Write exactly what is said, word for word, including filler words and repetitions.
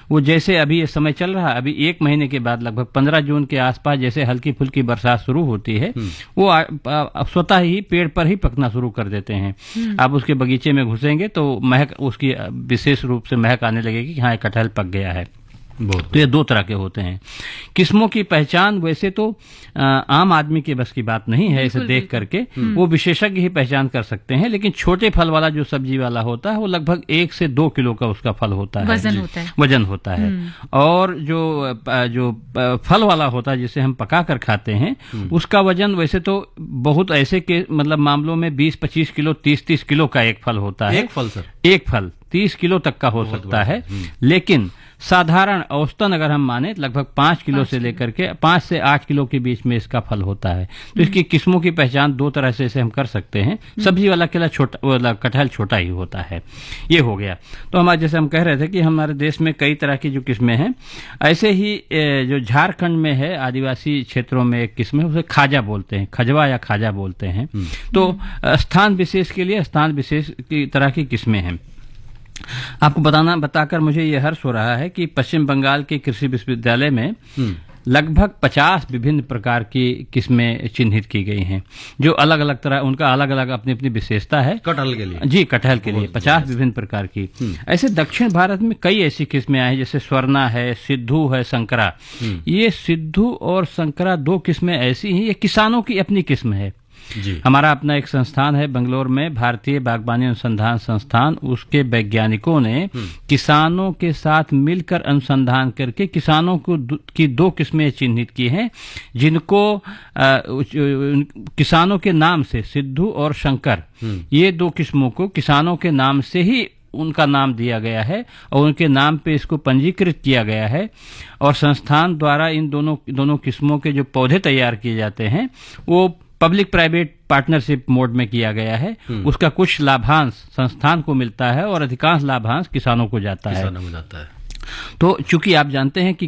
वो जैसे अभी ये समय चल रहा है, अभी एक महीने के बाद लगभग पंद्रह जून के आसपास जैसे हल्की फुल्की बरसात शुरू होती है, वो स्वतः ही पेड़ पर ही पकना शुरू कर देते हैं। आप उसके बगीचे में घुसेंगे तो महक, उसकी विशेष रूप से महक आने लगेगी कि हाँ ये कटहल पक गया है। तो ये दो तरह के होते हैं। किस्मों की पहचान वैसे तो आ, आम आदमी के बस की बात नहीं है, इसे देख करके वो विशेषज्ञ ही पहचान कर सकते हैं। लेकिन छोटे फल वाला जो सब्जी वाला होता है वो लगभग एक से दो किलो का उसका फल होता है, वजन होता है, वजन होता है। और जो जो फल वाला होता है जिसे हम पका कर खाते हैं, उसका वजन वैसे तो बहुत ऐसे के मतलब मामलों में बीस पच्चीस किलो तीस तीस किलो का एक फल होता है। एक फल सर, एक फल तीस किलो तक का हो सकता है। लेकिन साधारण औसतन अगर हम माने लगभग पांच किलो से लेकर के पांच से आठ किलो के बीच में इसका फल होता है। तो इसकी किस्मों की पहचान दो तरह से इसे हम कर सकते हैं। सब्जी वाला केला छोटा, कटहल छोटा ही होता है। ये हो गया। तो हमारे जैसे हम कह रहे थे कि हमारे देश में कई तरह की जो किस्में हैं, ऐसे ही जो झारखंड में है आदिवासी क्षेत्रों में एक किस्म है, उसे खाजा बोलते हैं, खजवा या खाजा बोलते हैं। तो स्थान विशेष के लिए स्थान विशेष की तरह की किस्में हैं। आपको बताना बताकर मुझे ये हर्ष हो रहा है कि पश्चिम बंगाल के कृषि विश्वविद्यालय में लगभग पचास विभिन्न प्रकार की किस्में चिन्हित की गई हैं, जो अलग अलग तरह, उनका अलग अलग अपनी अपनी विशेषता है। कटहल के लिए जी, कटहल के लिए पचास विभिन्न प्रकार की। ऐसे दक्षिण भारत में कई ऐसी किस्में आई, जैसे स्वर्णा है, सिद्धू है, संकरा। ये सिद्धू और संकरा दो किस्में ऐसी हैं, ये किसानों की अपनी किस्म है। जी। हमारा अपना एक संस्थान है बेंगलोर में, भारतीय बागवानी अनुसंधान संस्थान। उसके वैज्ञानिकों ने किसानों के साथ मिलकर अनुसंधान करके किसानों को की दो किस्में चिन्हित की हैं, जिनको आ, किसानों के नाम से, सिद्धू और शंकर, ये दो किस्मों को किसानों के नाम से ही उनका नाम दिया गया है और उनके नाम पे इसको पंजीकृत किया गया है। और संस्थान द्वारा इन दोनों दोनों किस्मों के जो पौधे तैयार किए जाते हैं वो पब्लिक प्राइवेट पार्टनरशिप मोड में किया गया है। उसका कुछ लाभांश संस्थान को मिलता है और अधिकांश लाभांश किसानों को जाता है। किसानों को जाता है। तो चूंकि आप जानते हैं कि